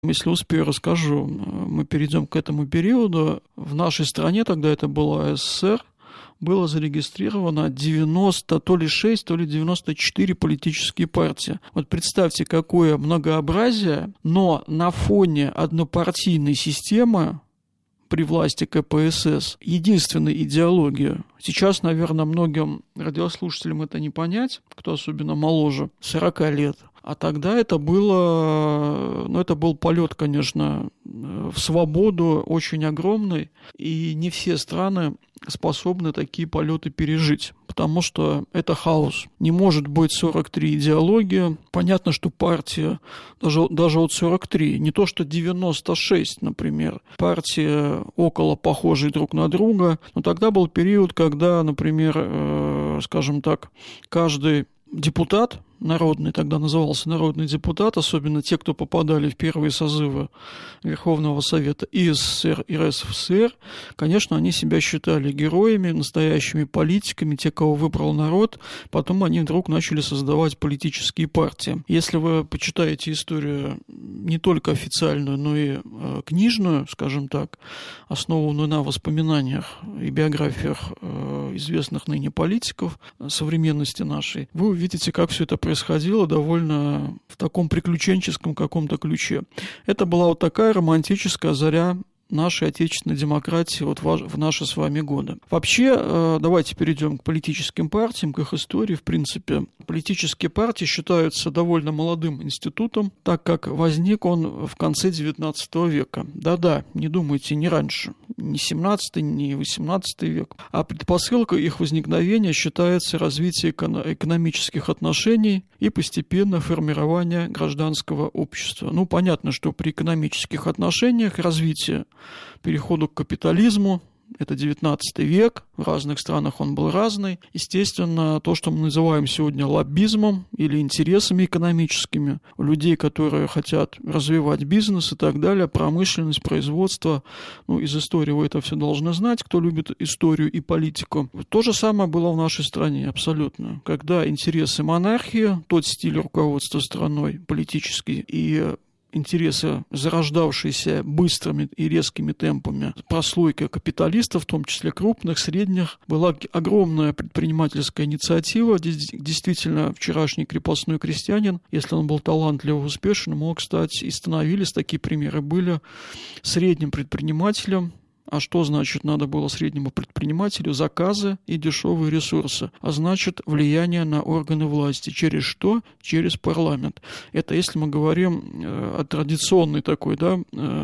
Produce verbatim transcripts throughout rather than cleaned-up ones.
Если успею, расскажу. Мы перейдем к этому периоду. В нашей стране, тогда это была СССР, было зарегистрировано девяносто, то ли шесть, то ли девяносто четыре политические партии. Вот представьте, какое многообразие, но на фоне однопартийной системы при власти ка пэ эс эс единственной идеологии. Сейчас, наверное, многим радиослушателям это не понять, кто особенно моложе сорока лет. А тогда это было, ну, это был полет, конечно, в свободу очень огромный, и не все страны способны такие полеты пережить, потому что это хаос. Не может быть сорок три идеологии. Понятно, что партия, даже, даже вот сорок три, не то что девяносто шесть, например, партии около похожие друг на друга, но тогда был период, когда, например, э, скажем так, каждый депутат народный, тогда назывался народный депутат, особенно те, кто попадали в первые созывы Верховного Совета и СССР, и эр эс эф эс эр, конечно, они себя считали героями, настоящими политиками, те, кого выбрал народ, потом они вдруг начали создавать политические партии. Если вы почитаете историю не только официальную, но и э, книжную, скажем так, основанную на воспоминаниях и биографиях э, известных ныне политиков современности нашей, вы увидите, как все это происходило. происходило довольно в таком приключенческом каком-то ключе. Это была вот такая романтическая заря нашей отечественной демократии вот в наши с вами годы. Вообще, давайте перейдем к политическим партиям, к их истории. В принципе, политические партии считаются довольно молодым институтом, так как возник он в конце девятнадцатого века. Да-да, не думайте, не раньше, не семнадцатый, не восемнадцатый век. А предпосылкой их возникновения считается развитие экономических отношений и постепенное формирование гражданского общества. Ну, понятно, что при экономических отношениях развитие переходу к капитализму, это девятнадцатый век, в разных странах он был разный. Естественно, то, что мы называем сегодня лоббизмом или интересами экономическими, у людей, которые хотят развивать бизнес и так далее, промышленность, производство, ну, из истории вы это все должны знать, кто любит историю и политику. То же самое было в нашей стране, абсолютно. Когда интересы монархии, тот стиль руководства страной политический и интересы, зарождавшиеся быстрыми и резкими темпами прослойки капиталистов, в том числе крупных, средних, была огромная предпринимательская инициатива. Действительно, вчерашний крепостной крестьянин, если он был талантлив и успешен, мог стать, и становились такие примеры, были средним предпринимателем. А что значит надо было среднему предпринимателю? Заказы и дешевые ресурсы. А значит, влияние на органы власти. Через что? Через парламент. Это если мы говорим о традиционной такой, да,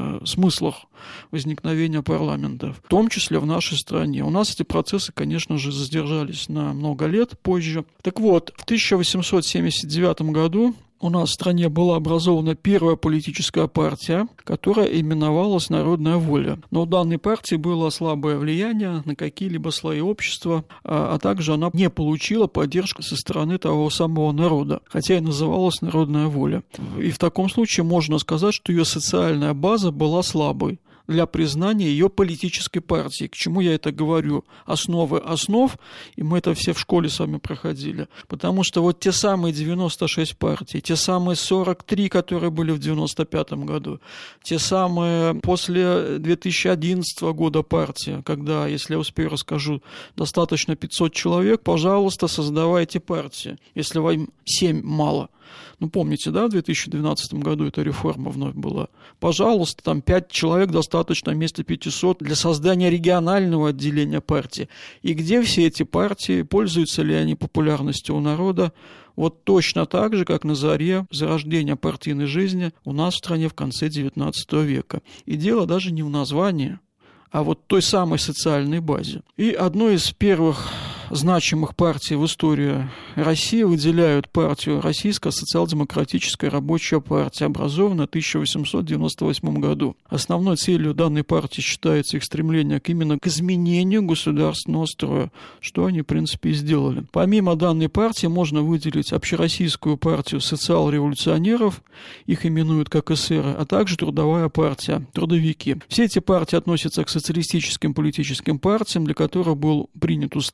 смыслах возникновения парламентов. В том числе в нашей стране. У нас эти процессы, конечно же, задержались на много лет позже. Так вот, в тысяча восемьсот семьдесят девятом году у нас в стране была образована первая политическая партия, которая именовалась «Народная воля». Но у данной партии было слабое влияние на какие-либо слои общества, а, а также она не получила поддержку со стороны того самого народа, хотя и называлась «Народная воля». И в таком случае можно сказать, что ее социальная база была слабой для признания ее политической партии. К чему я это говорю? Основы основ, и мы это все в школе с вами проходили. Потому что вот те самые девяносто шесть партий, те самые сорок три, которые были в девяносто пятом году, те самые после две тысячи одиннадцатого года партии, когда, если я успею, расскажу, достаточно пятьсот человек, пожалуйста, создавайте партии, если вам семь мало. Ну, помните, да, в две тысячи двенадцатом году эта реформа вновь была. Пожалуйста, там пять человек достаточно вместо пятисот для создания регионального отделения партии. И где все эти партии, пользуются ли они популярностью у народа? Вот точно так же, как на заре зарождения партийной жизни у нас в стране в конце девятнадцатого века. И дело даже не в названии, а вот той самой социальной базе. И одной из первых значимых партий в истории России выделяют партию Российская социал-демократическая рабочая партия, образованная в тысяча восемьсот девяносто восьмом году. Основной целью данной партии считается их стремление к именно к изменению государственного строя, что они, в принципе, и сделали. Помимо данной партии можно выделить Общероссийскую партию социал-революционеров, их именуют как эсеры, а также Трудовая партия, трудовики. Все эти партии относятся к социалистическим политическим партиям, для которых был принят устав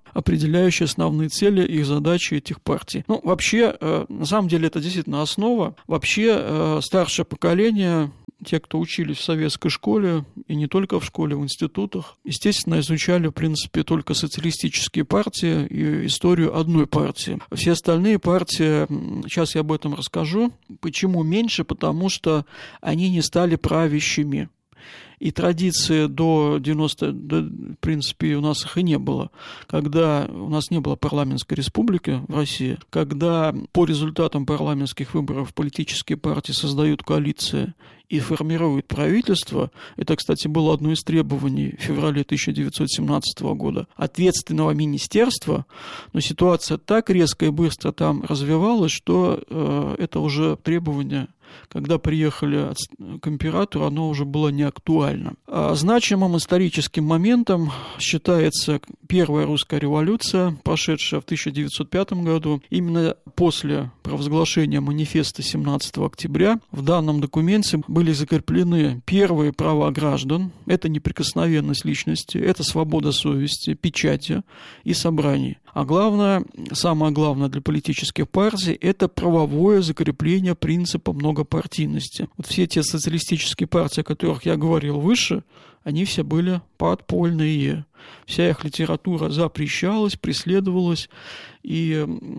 определяющие основные цели и задачи этих партий. Ну, вообще, на самом деле, это действительно основа. Вообще, старшее поколение, те, кто учились в советской школе, и не только в школе, в институтах, естественно, изучали, в принципе, только социалистические партии и историю одной партии. Все остальные партии, сейчас я об этом расскажу. Почему меньше? Потому что они не стали правящими. И традиции до девяностого, до, в принципе, у нас их и не было, когда у нас не было парламентской республики в России, когда по результатам парламентских выборов политические партии создают коалиции и формируют правительство. Это, кстати, было одно из требований в феврале тысяча девятьсот семнадцатого года ответственного министерства, но ситуация так резко и быстро там развивалась, что э, это уже требование, когда приехали к императору, оно уже было не актуально. А значимым историческим моментом считается Первая русская революция, прошедшая в тысяча девятьсот пятом году. Именно после провозглашения манифеста семнадцатого октября в данном документе были закреплены первые права граждан. Это неприкосновенность личности, это свобода совести, печати и собраний. А главное, самое главное для политических партий, это правовое закрепление принципа многопартийности. Вот все те социалистические партии, о которых я говорил выше, они все были подпольные. Вся их литература запрещалась, преследовалась, и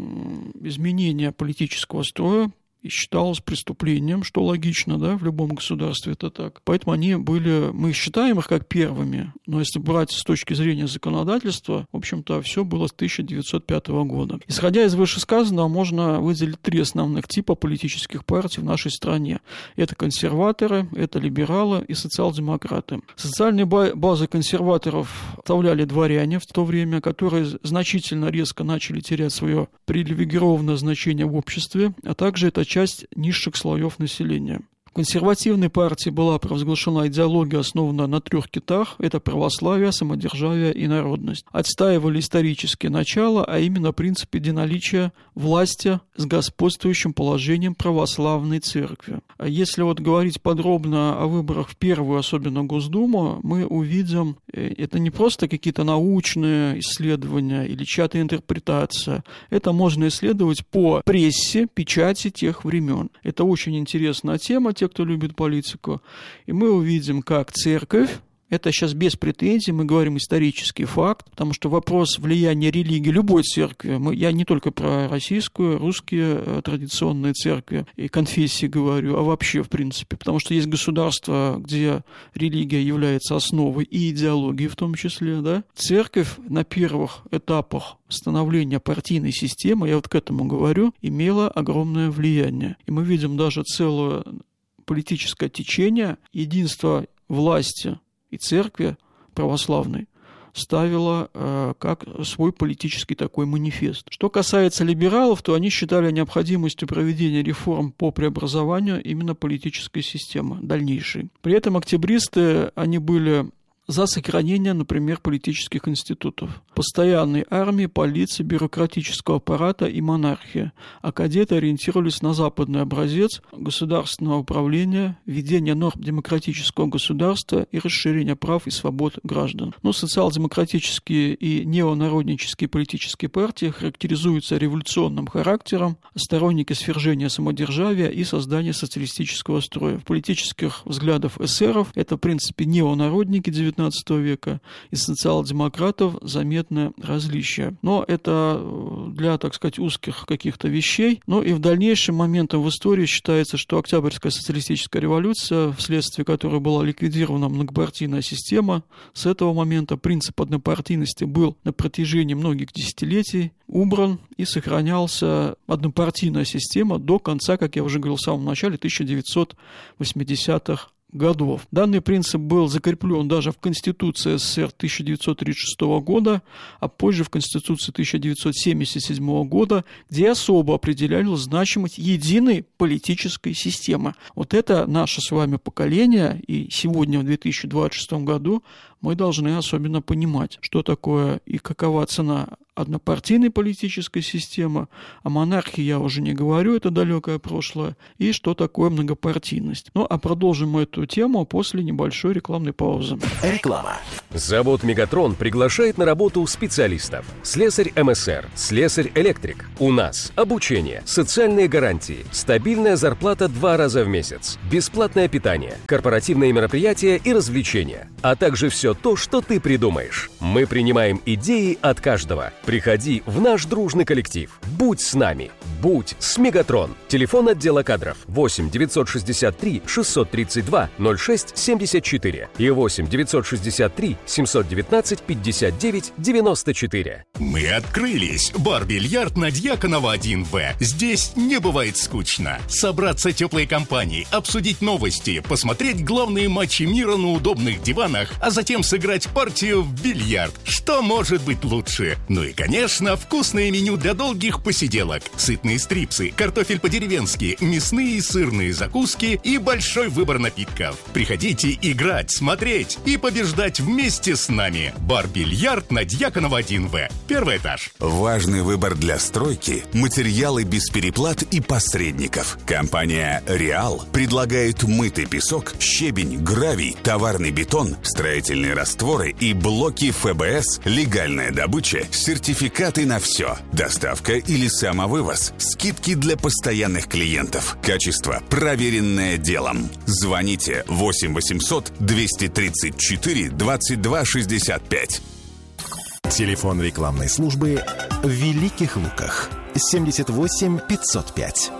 изменение политического строя и считалось преступлением, что логично, да, в любом государстве это так. Поэтому они были, мы считаем их как первыми, но если брать с точки зрения законодательства, в общем-то, все было с тысяча девятьсот пятого года. Исходя из вышесказанного, можно выделить три основных типа политических партий в нашей стране. Это консерваторы, это либералы и социал-демократы. Социальной базой консерваторов составляли дворяне в то время, которые значительно резко начали терять свое привилегированное значение в обществе, а также это часть низших слоев населения. В консервативной партии была провозглашена идеология, основанная на трех китах. Это православие, самодержавие и народность. Отстаивали исторические начала, а именно принцип единоличия власти с господствующим положением православной церкви. А если вот говорить подробно о выборах в первую, особенно Госдуму, мы увидим, это не просто какие-то научные исследования или чья-то интерпретация. Это можно исследовать по прессе, печати тех времен. Это очень интересная тема, те, кто любит политику, и мы увидим, как церковь, это сейчас без претензий, мы говорим исторический факт, потому что вопрос влияния религии любой церкви, мы, я не только про российскую, русские э, традиционные церкви и конфессии говорю, а вообще в принципе, потому что есть государства, где религия является основой и идеологией в том числе, да. Церковь на первых этапах становления партийной системы, я вот к этому говорю, имела огромное влияние. И мы видим даже целое политическое течение, единство власти и церкви православной ставила э, как свой политический такой манифест. Что касается либералов, то они считали необходимостью проведения реформ по преобразованию именно политической системы дальнейшей. При этом октябристы, они были за сохранение, например, политических институтов, постоянной армии, полиции, бюрократического аппарата и монархии, а кадеты ориентировались на западный образец государственного управления, введение норм демократического государства и расширение прав и свобод граждан. Но социал-демократические и неонароднические политические партии характеризуются революционным характером, сторонники свержения самодержавия и создания социалистического строя. В политических взглядах эсеров это, в принципе, неонародники девятнадцатого века и социал-демократов заметное различие. Но это для, так сказать, узких каких-то вещей. Но и в дальнейшем моментом в истории считается, что Октябрьская социалистическая революция, вследствие которой была ликвидирована многопартийная система, с этого момента принцип однопартийности был на протяжении многих десятилетий убран и сохранялся однопартийная система до конца, как я уже говорил в самом начале, тысяча девятьсот восьмидесятых годов. Данный принцип был закреплен даже в Конституции СССР тысяча девятьсот тридцать шестого года, а позже в Конституции тысяча девятьсот семьдесят седьмого года, где особо определялась значимость единой политической системы. Вот это наше с вами поколение, и сегодня в две тысячи двадцать шестом году мы должны особенно понимать, что такое и какова цена однопартийной политической системы, о монархии я уже не говорю, это далекое прошлое, и что такое многопартийность. Ну, а продолжим мы эту тему после небольшой рекламной паузы. Реклама. Завод «Мегатрон» приглашает на работу специалистов. Слесарь эм эс эр, слесарь-электрик. У нас обучение, социальные гарантии, стабильная зарплата два раза в месяц, бесплатное питание, корпоративные мероприятия и развлечения, а также все то, что ты придумаешь. Мы принимаем идеи от каждого. Приходи в наш дружный коллектив. Будь с нами. Будь с «Мегатрон». Телефон отдела кадров восемь девятьсот шестьдесят три шестьсот тридцать два ноль шесть семьдесят четыре и восемь девятьсот шестьдесят три семьсот девятнадцать пятьдесят девять девяносто четыре. Мы открылись. Бар-бильярд на Дьяконова один вэ. Здесь не бывает скучно. Собраться теплой компанией, обсудить новости, посмотреть главные матчи мира на удобных диванах, а затем сыграть партию в бильярд. Что может быть лучше? Ну и, конечно, вкусное меню для долгих посиделок. Сытные стрипсы, картофель по-деревенски, мясные и сырные закуски и большой выбор напитков. Приходите играть, смотреть и побеждать вместе с нами. Бар-бильярд на Дьяконова один вэ. Первый этаж. Важный выбор для стройки – материалы без переплат и посредников. Компания «Реал» предлагает мытый песок, щебень, гравий, товарный бетон, строительные растворы и блоки эф бэ эс, легальная добыча, сертификаты на все, доставка или самовывоз, скидки для постоянных клиентов. Качество, проверенное делом. Звоните восемь восемьсот двести тридцать четыре двадцать два шестьдесят пять. Телефон рекламной службы в Великих Луках семьдесят восемь пятьсот пять.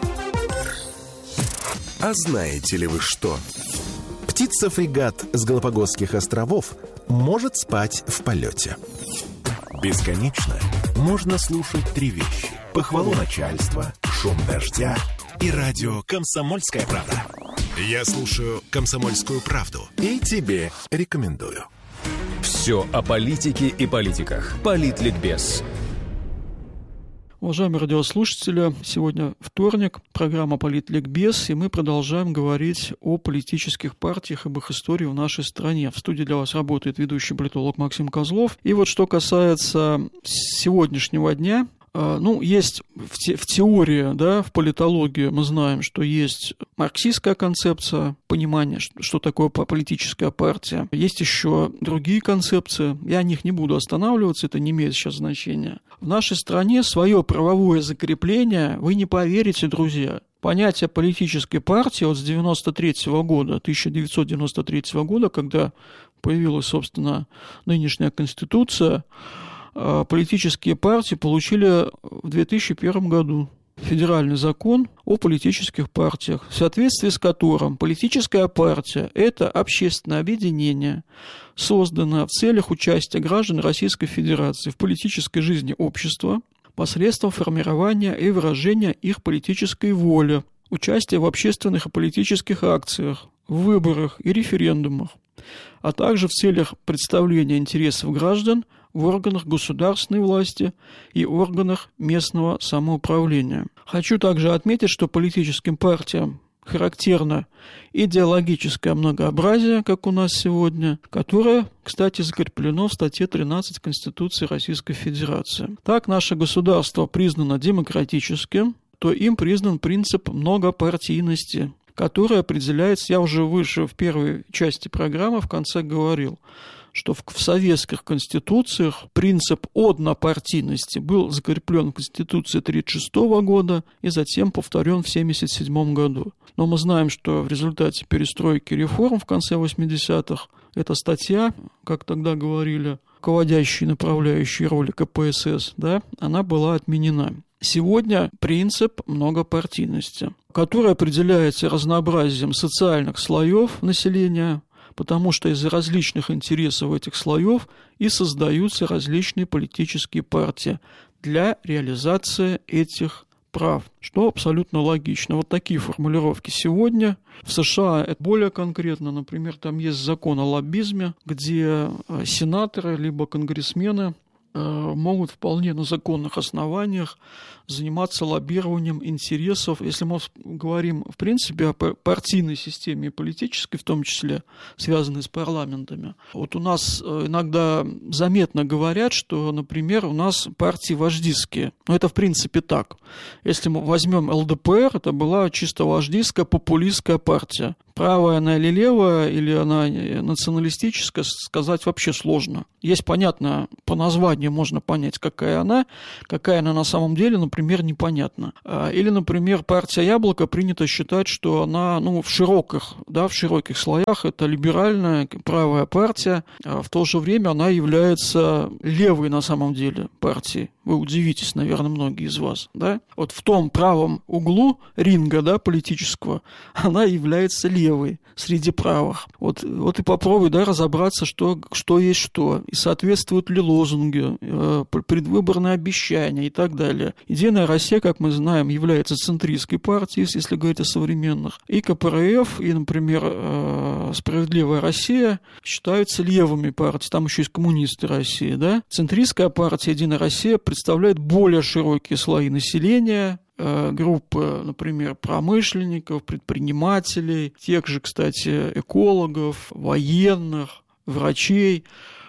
А знаете ли вы что? Птица-фрегат с Галапагосских островов может спать в полете. Бесконечно можно слушать три вещи: похвалу начальства, шум дождя и радио «Комсомольская правда». Я слушаю «Комсомольскую правду» и тебе рекомендую. Все о политике и политиках. Политликбез. Уважаемые радиослушатели, сегодня вторник, программа «Политликбез», и мы продолжаем говорить о политических партиях, об их истории в нашей стране. В студии для вас работает ведущий политолог Максим Козлов. И вот что касается сегодняшнего дня, ну, есть в, те, в теории, да, в политологии мы знаем, что есть марксистская концепция, понимание, что, что такое политическая партия. Есть еще другие концепции, я о них не буду останавливаться, это не имеет сейчас значения. В нашей стране свое правовое закрепление, вы не поверите, друзья. Понятие политической партии вот с девяносто третьего года, тысяча девятьсот девяносто третьего года, когда появилась, собственно, нынешняя Конституция, политические партии получили в две тысячи первом году федеральный закон о политических партиях, в соответствии с которым политическая партия – это общественное объединение, созданное в целях участия граждан Российской Федерации в политической жизни общества посредством формирования и выражения их политической воли, участия в общественных и политических акциях, в выборах и референдумах, а также в целях представления интересов граждан в органах государственной власти и органах местного самоуправления. Хочу также отметить, что политическим партиям характерно идеологическое многообразие, как у нас сегодня, которое, кстати, закреплено в статье тринадцать Конституции Российской Федерации. Так, наше государство признано демократическим, то им признан принцип многопартийности, который определяется, я уже выше в первой части программы в конце говорил, что в советских конституциях принцип однопартийности был закреплен в Конституции тридцать шестого года и затем повторен в семьдесят седьмом году. Но мы знаем, что в результате перестройки реформ в конце восьмидесятых эта статья, как тогда говорили, руководящей и направляющей роли ка пэ эс эс, да, она была отменена. Сегодня принцип многопартийности, который определяется разнообразием социальных слоев населения, потому что из-за различных интересов этих слоев и создаются различные политические партии для реализации этих прав, что абсолютно логично. Вот такие формулировки сегодня. В США это более конкретно, например, там есть закон о лоббизме, где сенаторы либо конгрессмены могут вполне на законных основаниях заниматься лоббированием интересов, если мы говорим, в принципе, о партийной системе и политической, в том числе, связанной с парламентами. Вот у нас иногда заметно говорят, что, например, у нас партии вождистские. Но это, в принципе, так. Если мы возьмем эл дэ пэ эр, это была чисто вождистская, популистская партия. Правая она или левая, или она националистическая, сказать вообще сложно. Есть, понятно, по названию можно понять, какая она, какая она на самом деле, например, непонятно. Или, например, партия «Яблоко» принято считать, что она, ну, в широких, да, в широких слоях это либеральная правая партия, а в то же время она является левой на самом деле партией. Вы удивитесь, наверное, многие из вас, да? Вот в том правом углу ринга, да, политического, она является левой среди правых. Вот, вот и попробуй, да, разобраться, что, что есть что, и соответствуют ли лозунги, э, предвыборные обещания и так далее. «Единая Россия», как мы знаем, является центристской партией, если говорить о современных. И ка пэ эр эф, и, например, э, «Справедливая Россия» считаются левыми партиями. Там еще есть коммунисты России, да? Центристская партия «Единая Россия» представляет более широкие слои населения, группы, например, промышленников, предпринимателей, тех же, кстати, экологов, военных, врачей.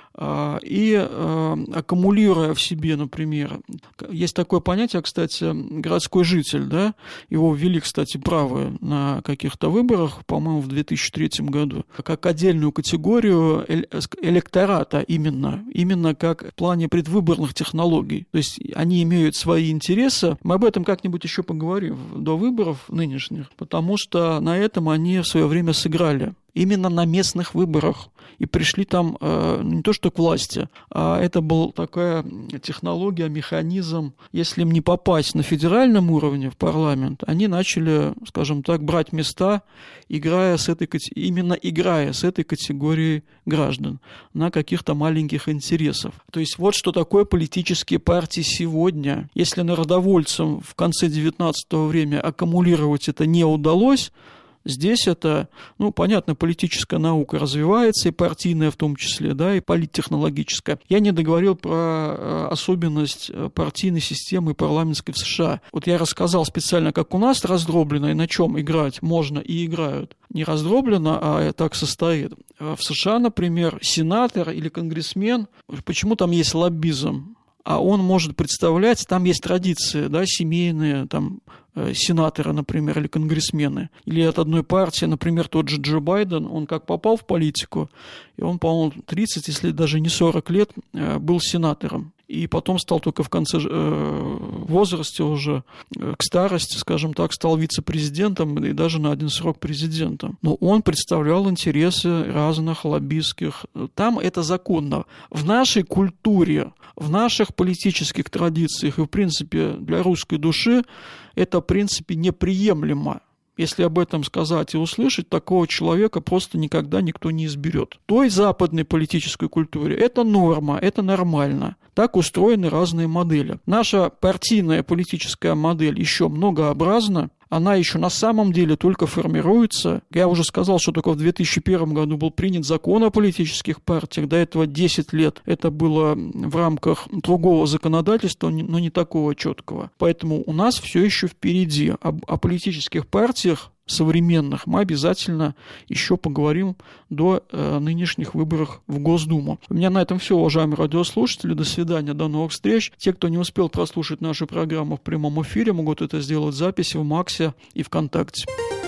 И аккумулируя в себе, например, есть такое понятие, кстати, городской житель, да, его ввели, кстати, правые на каких-то выборах, по-моему, в две тысячи третьем году, как отдельную категорию электората именно, именно как в плане предвыборных технологий. То есть они имеют свои интересы. Мы об этом как-нибудь еще поговорим до выборов нынешних, потому что на этом они в свое время сыграли. Именно на местных выборах. И пришли там э, не то что к власти, а это была такая технология, механизм. Если им не попасть на федеральном уровне в парламент, они начали, скажем так, брать места, играя с этой, именно играя с этой категорией граждан на каких-то маленьких интересах. То есть вот что такое политические партии сегодня. Если народовольцам в конце девятнадцатого века аккумулировать это не удалось, здесь это, ну, понятно, политическая наука развивается, и партийная в том числе, да, и политтехнологическая. Я не договорил про особенность партийной системы парламентской в США. Вот я рассказал специально, как у нас раздроблено, и на чем играть можно и играют. Не раздроблено, а так состоит. В США, например, сенатор или конгрессмен, почему там есть лоббизм? А он может представлять, там есть традиции, да, семейные, там, э, сенаторы, например, или конгрессмены, или от одной партии, например, тот же Джо Байден, он как попал в политику, и он, по-моему, тридцать, если даже не сорок лет, э, был сенатором. И потом стал только в конце э, возрасте уже, э, к старости, скажем так, стал вице-президентом и даже на один срок президентом. Но он представлял интересы разных лоббистских. Там это законно. В нашей культуре, в наших политических традициях и, в принципе, для русской души это, в принципе, неприемлемо. Если об этом сказать и услышать, такого человека просто никогда никто не изберет. В той западной политической культуре это норма, это нормально. Так устроены разные модели. Наша партийная политическая модель еще многообразна. Она еще на самом деле только формируется. Я уже сказал, что только в две тысячи первом году был принят закон о политических партиях. До этого десять лет это было в рамках другого законодательства, но не такого четкого. Поэтому у нас все еще впереди. Об, о политических партиях современных мы обязательно еще поговорим до э, нынешних выборов в Госдуму. У меня на этом все, уважаемые радиослушатели. До свидания, до новых встреч. Те, кто не успел прослушать нашу программу в прямом эфире, могут это сделать в записи в Максе и ВКонтакте.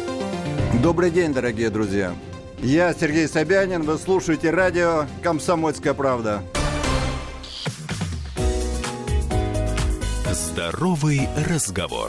Добрый день, дорогие друзья. Я Сергей Собянин. Вы слушаете радио «Комсомольская правда». Здоровый разговор.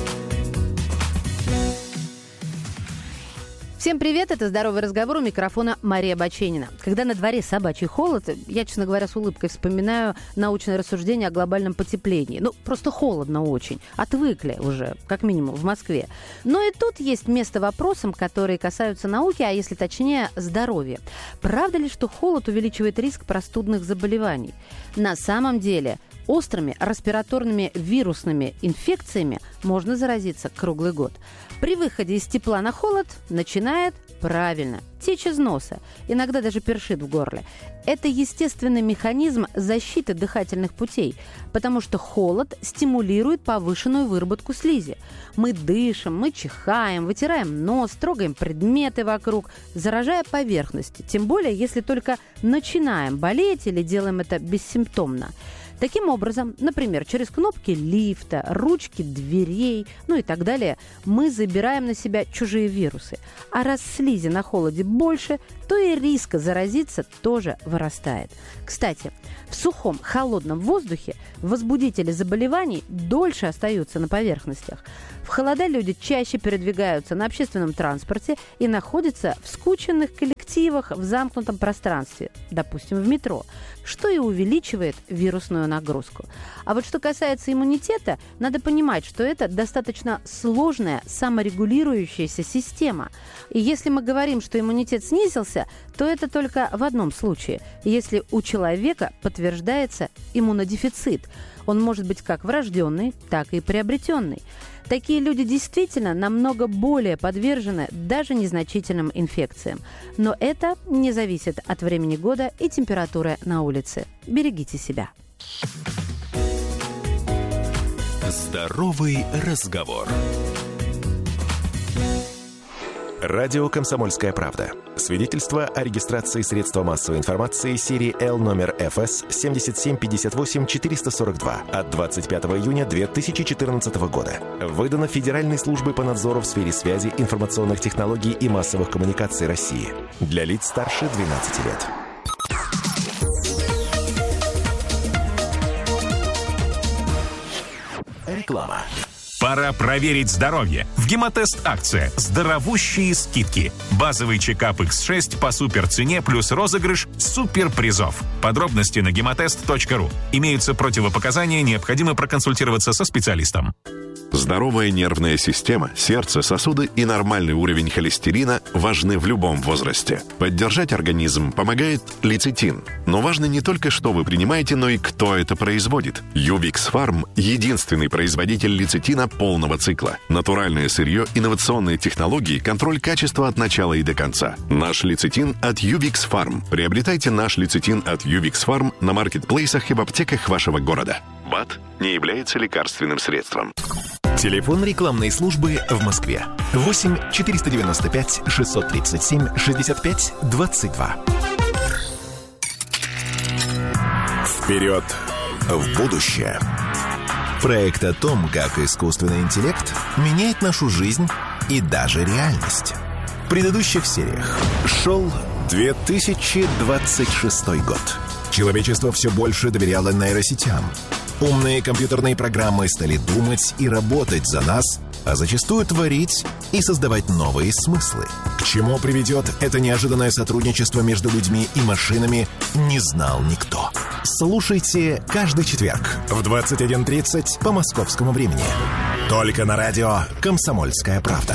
Всем привет, это «Здоровый разговор», у микрофона Мария Баченина. Когда на дворе собачий холод, я, честно говоря, с улыбкой вспоминаю научное рассуждение о глобальном потеплении. Ну, просто холодно очень. Отвыкли уже, как минимум, в Москве. Но и тут есть место вопросам, которые касаются науки, а если точнее, здоровья. Правда ли, что холод увеличивает риск простудных заболеваний? На самом деле, острыми респираторными вирусными инфекциями можно заразиться круглый год. При выходе из тепла на холод начинает Правильно, течь из носа, иногда даже першит в горле. Это естественный механизм защиты дыхательных путей, потому что холод стимулирует повышенную выработку слизи. Мы дышим, мы чихаем, вытираем нос, трогаем предметы вокруг, заражая поверхности, тем более, если только начинаем болеть или делаем это бессимптомно. Таким образом, например, через кнопки лифта, ручки дверей, ну и так далее, мы забираем на себя чужие вирусы. А раз слизи на холоде больше, то и риска заразиться тоже вырастает. Кстати, в сухом, холодном воздухе возбудители заболеваний дольше остаются на поверхностях. В холода люди чаще передвигаются на общественном транспорте и находятся в скученных коллективах в замкнутом пространстве, допустим, в метро, что и увеличивает вирусную нагрузку. А вот что касается иммунитета, надо понимать, что это достаточно сложная саморегулирующаяся система. И если мы говорим, что иммунитет снизился, то это только в одном случае, если у человека подтверждается иммунодефицит. Он может быть как врожденный, так и приобретенный. Такие люди действительно намного более подвержены даже незначительным инфекциям. Но это не зависит от времени года и температуры на улице. Берегите себя. Здоровый разговор. Радио «Комсомольская правда». Свидетельство о регистрации средства массовой информации серии Л номер эф эс семь семь пять восемь четыре сорок два от двадцать пятого июня две тысячи четырнадцатого года. Выдано Федеральной службой по надзору в сфере связи, информационных технологий и массовых коммуникаций России. Для лиц старше двенадцати лет. Реклама. Пора проверить здоровье. В Гемотест акция «Здоровущие скидки». Базовый чекап икс шесть по суперцене плюс розыгрыш суперпризов. Подробности на гемотест точка ру. Имеются противопоказания, необходимо проконсультироваться со специалистом. Здоровая нервная система, сердце, сосуды и нормальный уровень холестерина важны в любом возрасте. Поддержать организм помогает лецитин. Но важно не только, что вы принимаете, но и кто это производит. Ювикс Фарм – единственный производитель лецитина полного цикла. Натуральное сырье, инновационные технологии, контроль качества от начала и до конца. Наш лецитин от Ювикс Фарм. Приобретайте наш лецитин от Ювикс Фарм на маркетплейсах и в аптеках вашего города. БАД не является лекарственным средством. Телефон рекламной службы в Москве. восемь четыреста девяносто пять шестьсот тридцать семь шестьдесят пять двадцать два. Вперед в будущее. Проект о том, как искусственный интеллект меняет нашу жизнь и даже реальность. В предыдущих сериях шел две тысячи двадцать шестой год. Человечество все больше доверяло нейросетям. Умные компьютерные программы стали думать и работать за нас, а зачастую творить и создавать новые смыслы. К чему приведет это неожиданное сотрудничество между людьми и машинами, не знал никто. Слушайте каждый четверг в двадцать один тридцать по московскому времени. Только на радио «Комсомольская правда».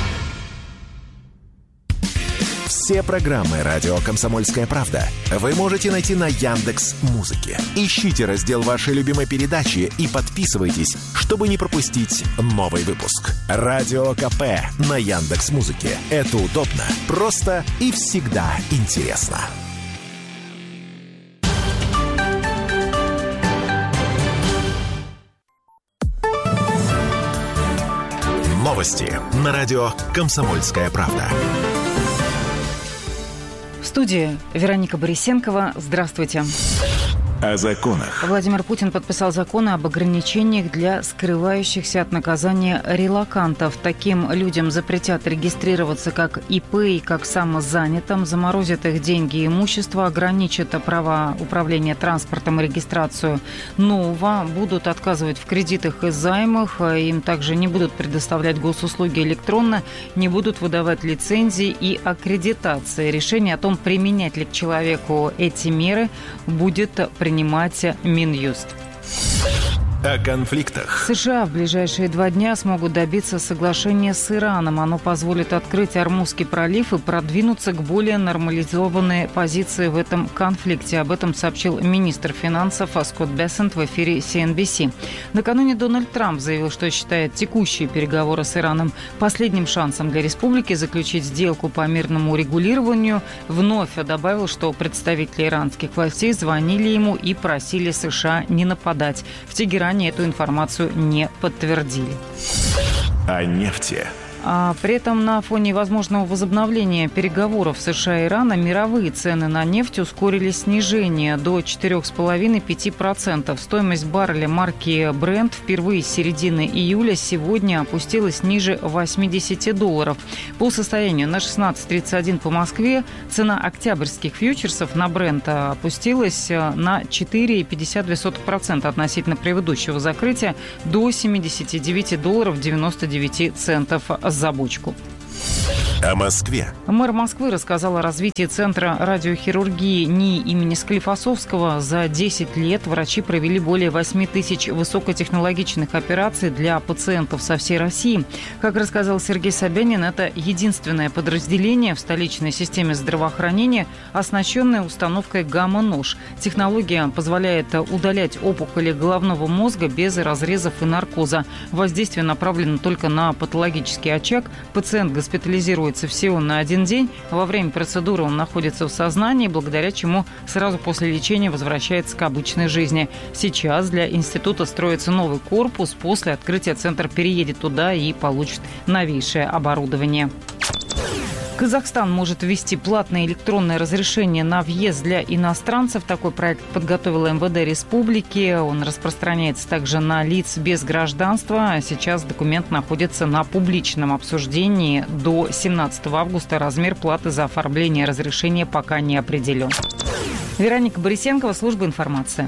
Все программы «Радио Комсомольская правда» вы можете найти на Яндекс.Музыке. Ищите раздел вашей любимой передачи и подписывайтесь, чтобы не пропустить новый выпуск. Радио КП на Яндекс.Музыке. Это удобно, просто и всегда интересно. Новости на радио «Комсомольская правда». В студии Вероника Борисенкова. Здравствуйте. О законах. Владимир Путин подписал законы об ограничениях для скрывающихся от наказания релокантов. Таким людям запретят регистрироваться как ИП и как самозанятым, заморозят их деньги и имущество, ограничат права управления транспортом и регистрацию нового, будут отказывать в кредитах и займах, им также не будут предоставлять госуслуги электронно, не будут выдавать лицензии и аккредитации. Решение о том, применять ли к человеку эти меры, будет принимать Минюст. О конфликтах. США в ближайшие два дня смогут добиться соглашения с Ираном. Оно позволит открыть Ормузский пролив и продвинуться к более нормализованной позиции в этом конфликте. Об этом сообщил министр финансов Скотт Бессент в эфире си эн би си. Накануне Дональд Трамп заявил, что считает текущие переговоры с Ираном последним шансом для республики заключить сделку по мирному урегулированию. Вновь добавил, что представители иранских властей звонили ему и просили США не нападать. В Тегеране эту информацию не подтвердили. О нефти. А при этом на фоне возможного возобновления переговоров США и Ирана мировые цены на нефть ускорили снижение до четыре целых пять десятых - пять процентов. Стоимость барреля марки Brent впервые с середины июля сегодня опустилась ниже восемьдесят долларов. По состоянию на шестнадцать тридцать один по Москве цена октябрьских фьючерсов на Brent опустилась на четыре целых пятьдесят две сотых процента относительно предыдущего закрытия до семьдесят девять долларов девяносто девять центов за бочку. О Москве. Мэр Москвы рассказал о развитии Центра радиохирургии НИИ имени Склифосовского. За десять лет врачи провели более восемь тысяч высокотехнологичных операций для пациентов со всей России. Как рассказал Сергей Собянин, это единственное подразделение в столичной системе здравоохранения, оснащенное установкой гамма-нож. Технология позволяет удалять опухоли головного мозга без разрезов и наркоза. Воздействие направлено только на патологический очаг. Пациент госпитализируется всего на один день. Во время процедуры он находится в сознании, благодаря чему сразу после лечения возвращается к обычной жизни. Сейчас для института строится новый корпус. После открытия центр переедет туда и получит новейшее оборудование. Казахстан может ввести платное электронное разрешение на въезд для иностранцев. Такой проект подготовила эм вэ дэ республики. Он распространяется также на лиц без гражданства. Сейчас документ находится на публичном обсуждении до семнадцатого августа. Размер платы за оформление разрешения пока не определен. Вероника Борисенкова, служба информации.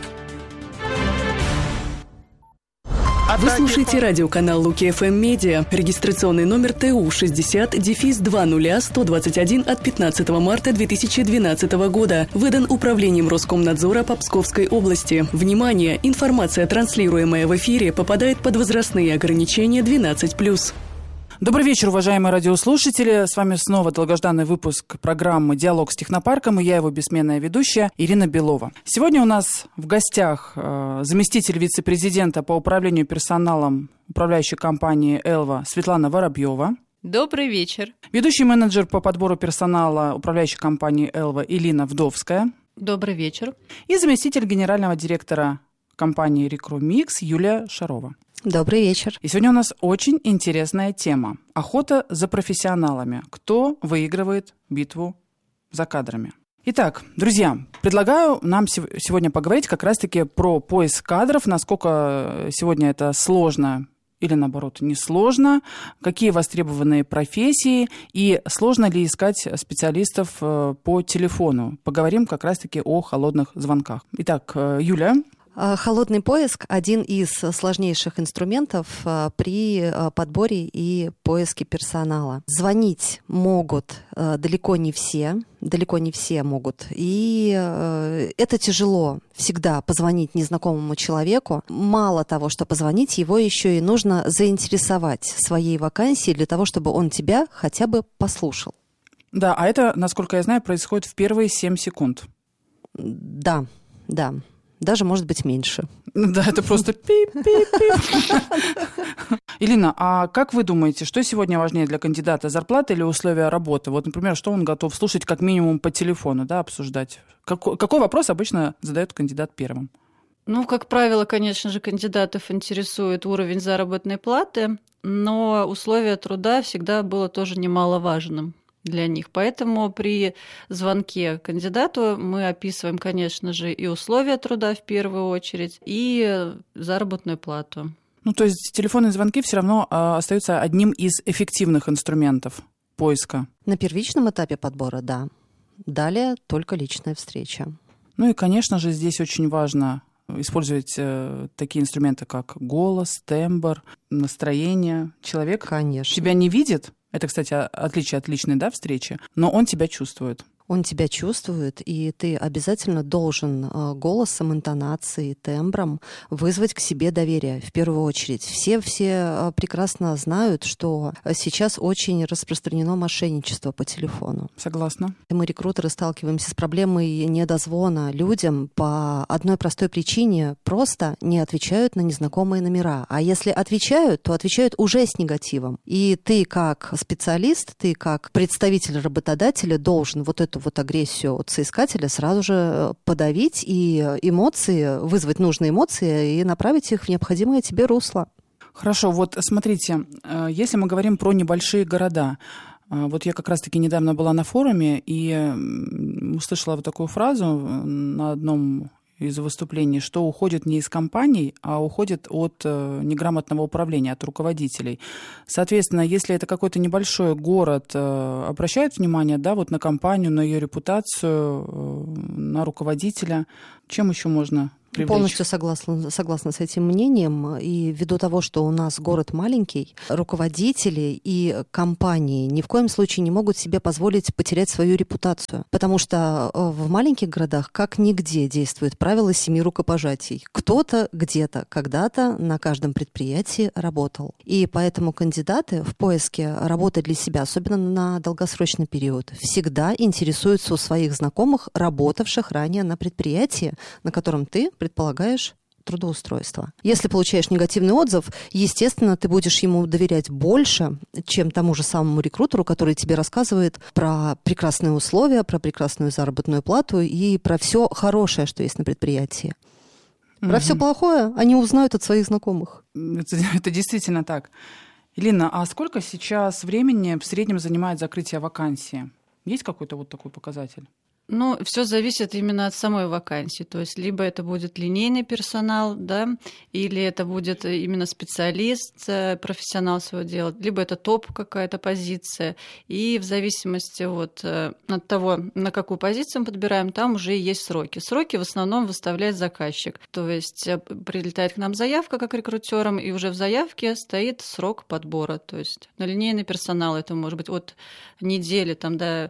Вы слушаете радиоканал Луки эф эм Медиа. Регистрационный номер тэ у шестьдесят два ноль сто двадцать один от пятнадцатого марта две тысячи двенадцатого года. Выдан Управлением Роскомнадзора по Псковской области. Внимание! Информация, транслируемая в эфире, попадает под возрастные ограничения двенадцать плюс. Добрый вечер, уважаемые радиослушатели. С вами снова долгожданный выпуск программы «Диалог с технопарком» и я, его бессменная ведущая Ирина Белова. Сегодня у нас в гостях э, заместитель вице-президента по управлению персоналом управляющей компании «Элва» Светлана Воробьева. Добрый вечер. Ведущий менеджер по подбору персонала управляющей компании «Элва» Илина Вдовская. Добрый вечер. И заместитель генерального директора компании «Рекрумикс» Юлия Шарова. Добрый вечер. И сегодня у нас очень интересная тема. Охота за профессионалами. Кто выигрывает битву за кадрами? Итак, друзья, предлагаю нам сегодня поговорить как раз-таки про поиск кадров, насколько сегодня это сложно или, наоборот, несложно, какие востребованные профессии и сложно ли искать специалистов по телефону. Поговорим как раз-таки о холодных звонках. Итак, Юля. Холодный поиск – один из сложнейших инструментов при подборе и поиске персонала. Звонить могут далеко не все, далеко не все могут. И это тяжело всегда позвонить незнакомому человеку. Мало того, что позвонить, его еще и нужно заинтересовать своей вакансией для того, чтобы он тебя хотя бы послушал. Да, а это, насколько я знаю, происходит в первые семь секунд. Да, да. Даже, может быть, меньше. Да, это просто пип-пип-пип. Илина, а как вы думаете, что сегодня важнее для кандидата, зарплата или условия работы? Вот, например, что он готов слушать как минимум по телефону, да, обсуждать? Какой, какой вопрос обычно задает кандидат первым? Ну, как правило, конечно же, кандидатов интересует уровень заработной платы, но условия труда всегда было тоже немаловажным для них. Поэтому при звонке кандидату мы описываем, конечно же, и условия труда в первую очередь, и заработную плату. Ну, то есть телефонные звонки все равно э, остаются одним из эффективных инструментов поиска. На первичном этапе подбора, да. Далее только личная встреча. Ну и, конечно же, здесь очень важно использовать э, такие инструменты, как голос, тембр, настроение. Человек конечно. тебя не видит. Это, кстати, отличие от личной, да, встречи, но он тебя чувствует. Он тебя чувствует, и ты обязательно должен голосом, интонацией, тембром вызвать к себе доверие в первую очередь. Все, все прекрасно знают, что сейчас очень распространено мошенничество по телефону. Согласна. Мы, рекрутеры, сталкиваемся с проблемой недозвона людям по одной простой причине: просто не отвечают на незнакомые номера. А если отвечают, то отвечают уже с негативом. И ты как специалист, ты как представитель работодателя должен вот эту вот агрессию от соискателя сразу же подавить и эмоции, вызвать нужные эмоции и направить их в необходимое тебе русло. Хорошо, вот смотрите, если мы говорим про небольшие города, вот я как раз-таки недавно была на форуме и услышала вот такую фразу на одном из выступлений, что уходит не из компаний, а уходит от неграмотного управления, от руководителей. Соответственно, если это какой-то небольшой город, обращают внимание, да, вот на компанию, на ее репутацию, на руководителя, чем еще можно привлечь? Полностью согласна, согласна с этим мнением. И ввиду того, что у нас город маленький, руководители и компании ни в коем случае не могут себе позволить потерять свою репутацию. Потому что в маленьких городах как нигде действует правило семи рукопожатий. Кто-то где-то когда-то на каждом предприятии работал. И поэтому кандидаты в поиске работы для себя, особенно на долгосрочный период, всегда интересуются у своих знакомых, работавших ранее на предприятии, на котором ты предполагаешь трудоустройство. Если получаешь негативный отзыв, естественно, ты будешь ему доверять больше, чем тому же самому рекрутеру, который тебе рассказывает про прекрасные условия, про прекрасную заработную плату и про все хорошее, что есть на предприятии. Про угу. все плохое они узнают от своих знакомых. Это, это действительно так. Елена, а сколько сейчас времени в среднем занимает закрытие вакансии? Есть какой-то вот такой показатель? Ну, все зависит именно от самой вакансии. То есть либо это будет линейный персонал, да, или это будет именно специалист, профессионал своего дела, либо это топ какая-то позиция. И в зависимости вот от того, на какую позицию мы подбираем, там уже есть сроки. Сроки в основном выставляет заказчик. То есть прилетает к нам заявка как рекрутерам, и уже в заявке стоит срок подбора. То есть на линейный персонал это может быть от недели там, до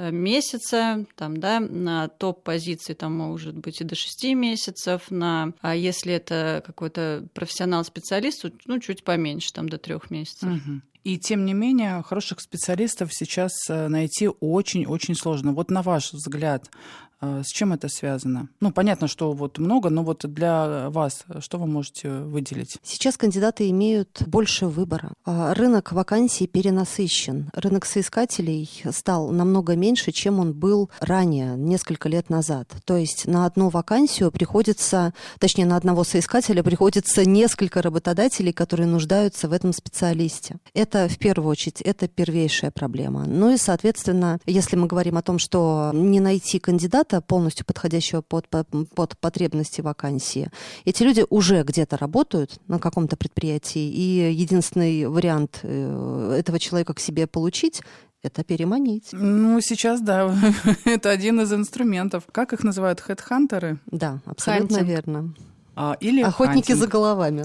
месяца, там, да, на топ-позиции там может быть и до шести месяцев, на, а если это какой-то профессионал-специалист, ну, чуть поменьше, там, до трех месяцев. Угу. И тем не менее, хороших специалистов сейчас найти очень-очень сложно. Вот на ваш взгляд, с чем это связано? Ну, понятно, что вот много, но вот для вас что вы можете выделить? Сейчас кандидаты имеют больше выбора. Рынок вакансий перенасыщен. Рынок соискателей стал намного меньше, чем он был ранее, несколько лет назад. То есть на одну вакансию приходится, точнее, на одного соискателя приходится несколько работодателей, которые нуждаются в этом специалисте. Это, в первую очередь, это первейшая проблема. Ну и, соответственно, если мы говорим о том, что не найти кандидата, полностью подходящего под, под, под потребности вакансии. Эти люди уже где-то работают на каком-то предприятии, и единственный вариант этого человека к себе получить — это переманить. Ну, сейчас, да, это один из инструментов. Как их называют? Хедхантеры? Да, абсолютно Хантинг. Верно. А, или охотники хантинг. За головами.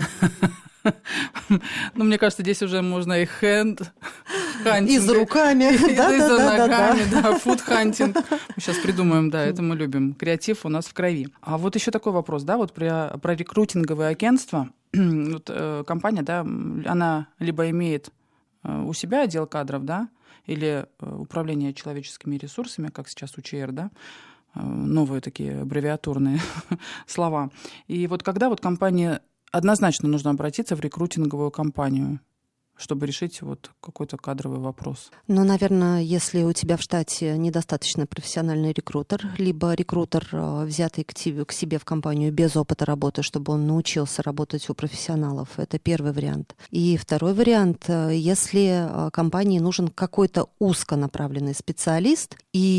Ну, мне кажется, здесь уже можно и хэнд и за руками, и за ногами, да, фуд-хантинг. Мы сейчас придумаем, да, это мы любим. Креатив у нас в крови. А вот еще такой вопрос, да, вот про, про рекрутинговые агентства. Вот, э, компания, да, она либо имеет э, у себя отдел кадров, да, или э, управление человеческими ресурсами, как сейчас УЧР, да, э, новые такие аббревиатурные слова. И вот когда вот компания... Однозначно нужно обратиться в рекрутинговую компанию, чтобы решить вот какой-то кадровый вопрос. Ну, наверное, если у тебя в штате недостаточно профессиональный рекрутер, либо рекрутер, взятый к тебе, к себе в компанию без опыта работы, чтобы он научился работать у профессионалов, это первый вариант. И второй вариант, если компании нужен какой-то узконаправленный специалист,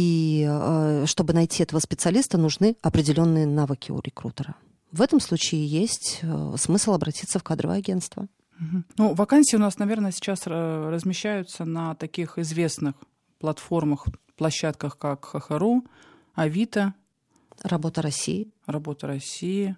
и чтобы найти этого специалиста, нужны определенные навыки у рекрутера. В этом случае есть смысл обратиться в кадровое агентство. Ну, вакансии у нас, наверное, сейчас размещаются на таких известных платформах, площадках, как Хохору, Авито. Работа России. Работа России.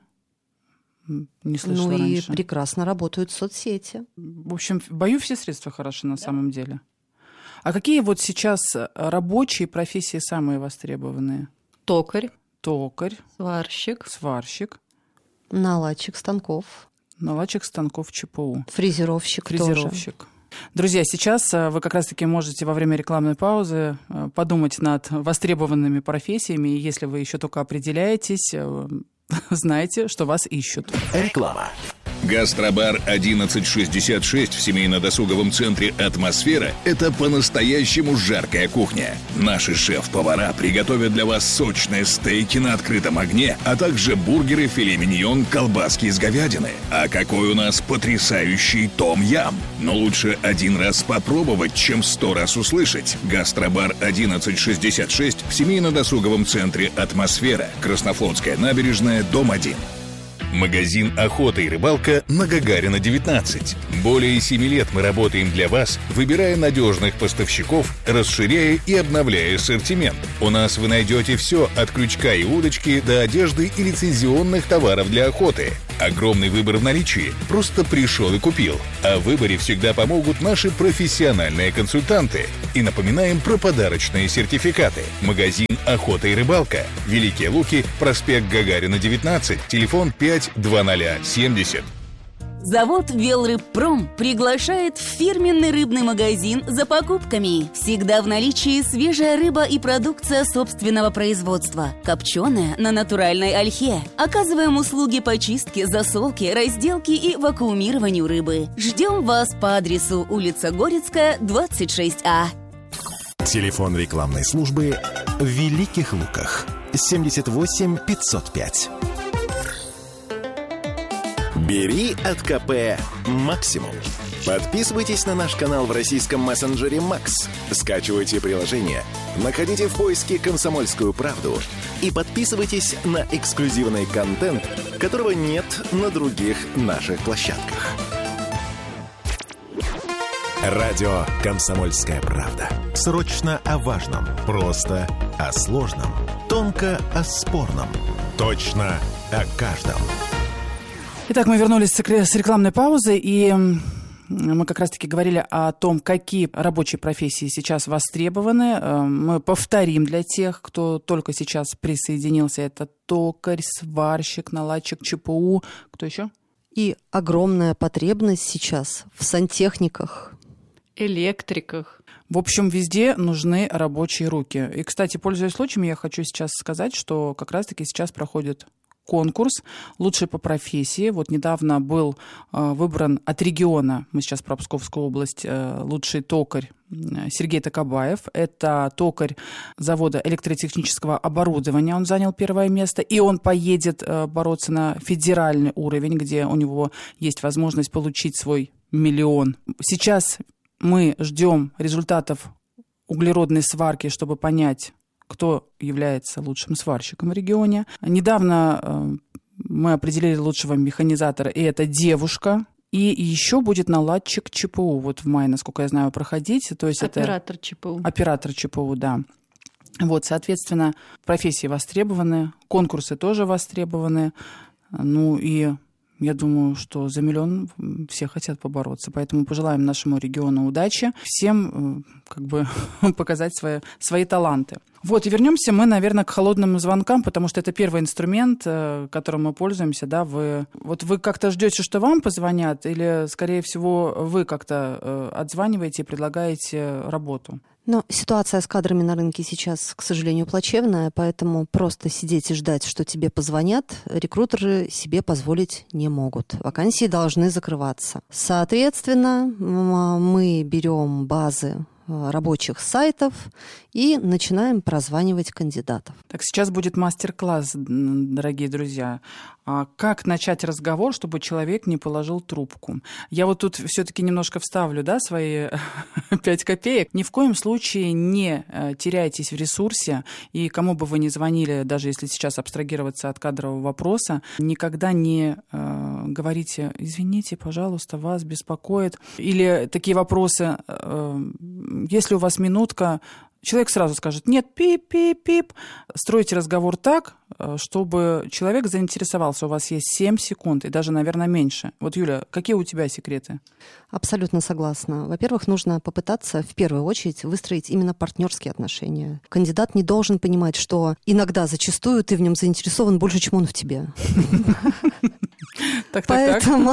Не слышала ну раньше. И прекрасно работают соцсети. В общем, в бою все средства хороши на да. самом деле. А какие вот сейчас рабочие профессии самые востребованные? Токарь. Токарь. Сварщик. Сварщик. Наладчик станков. Наладчик станков ЧПУ. Фрезеровщик, Фрезеровщик. тоже. Друзья, сейчас вы как раз-таки можете во время рекламной паузы подумать над востребованными профессиями. И если вы еще только определяетесь, знайте, что вас ищут. Реклама. Гастробар одиннадцать шестьдесят шесть в семейно-досуговом центре «Атмосфера» — это по-настоящему жаркая кухня. Наши шеф-повара приготовят для вас сочные стейки на открытом огне, а также бургеры, филе миньон, колбаски из говядины. А какой у нас потрясающий том-ям! Но лучше один раз попробовать, чем сто раз услышать. Гастробар одиннадцать шестьдесят шесть в семейно-досуговом центре «Атмосфера», Краснофлотская набережная, дом один. Магазин «Охота и рыбалка» на Гагарина, девятнадцать. Более семи лет мы работаем для вас, выбирая надежных поставщиков, расширяя и обновляя ассортимент. У нас вы найдете все от крючка и удочки до одежды и лицензионных товаров для охоты. Огромный выбор в наличии. Просто пришел и купил. А в выборе всегда помогут наши профессиональные консультанты. И напоминаем про подарочные сертификаты. Магазин «Охота и рыбалка». Великие Луки, проспект Гагарина, девятнадцать, телефон пять два ноль семьдесят. Завод «Велрыбпром» приглашает в фирменный рыбный магазин за покупками. Всегда в наличии свежая рыба и продукция собственного производства. Копченая на натуральной ольхе. Оказываем услуги по чистке, засолке, разделке и вакуумированию рыбы. Ждем вас по адресу улица Горецкая, двадцать шесть А. Телефон рекламной службы в Великих Луках. семьдесят восемь пятьсот пять. Бери от КП максимум. Подписывайтесь на наш канал в российском мессенджере Макс. Скачивайте приложение, находите в поиске «Комсомольскую правду» и подписывайтесь на эксклюзивный контент, которого нет на других наших площадках. Радио «Комсомольская правда». Срочно о важном, просто о сложном, тонко о спорном, точно о каждом. Итак, мы вернулись с рекламной паузы, и мы как раз-таки говорили о том, какие рабочие профессии сейчас востребованы. Мы повторим для тех, кто только сейчас присоединился. Это токарь, сварщик, наладчик ЧПУ. Кто еще? И огромная потребность сейчас в сантехниках. Электриках. В общем, везде нужны рабочие руки. И, кстати, пользуясь случаем, я хочу сейчас сказать, что как раз-таки сейчас проходит конкурс «Лучший по профессии». Вот недавно был э, выбран от региона, мы сейчас про Псковскую область, э, лучший токарь Сергей Токабаев. Это токарь завода электротехнического оборудования. Он занял первое место, и он поедет э, бороться на федеральный уровень, где у него есть возможность получить свой миллион. Сейчас мы ждем результатов углеродной сварки, чтобы понять, кто является лучшим сварщиком в регионе. Недавно э, мы определили лучшего механизатора, и это девушка. И еще будет наладчик ЧПУ. Вот в мае, насколько я знаю, проходить. То есть оператор это... ЧПУ. Оператор ЧПУ, да. Вот, соответственно, профессии востребованы, конкурсы тоже востребованы. Ну и я думаю, что за миллион все хотят побороться. Поэтому пожелаем нашему региону удачи, всем как бы показать свои, свои таланты. Вот, и вернемся мы, наверное, к холодным звонкам, потому что это первый инструмент, которым мы пользуемся. Да? Вы, вот вы как-то ждете, что вам позвонят, или, скорее всего, вы как-то отзваниваете и предлагаете работу? Но ситуация с кадрами на рынке сейчас, к сожалению, плачевная, поэтому просто сидеть и ждать, что тебе позвонят, рекрутеры себе позволить не могут. Вакансии должны закрываться. Соответственно, мы берем базы рабочих сайтов и начинаем прозванивать кандидатов. Так, сейчас будет мастер-класс, дорогие друзья. Как начать разговор, чтобы человек не положил трубку? Я вот тут все-таки немножко вставлю, да, свои пять копеек. Ни в коем случае не теряйтесь в ресурсе, и кому бы вы ни звонили, даже если сейчас абстрагироваться от кадрового вопроса, никогда не э, говорите: извините, пожалуйста, вас беспокоит. Или такие вопросы: э, если у вас минутка, человек сразу скажет «нет, пип-пип-пип». Стройте разговор так, чтобы человек заинтересовался. У вас есть семь секунд и даже, наверное, меньше. Вот, Юля, какие у тебя секреты? Абсолютно согласна. Во-первых, нужно попытаться в первую очередь выстроить именно партнерские отношения. Кандидат не должен понимать, что иногда, зачастую ты в нем заинтересован больше, чем он в тебе. Так, так, поэтому,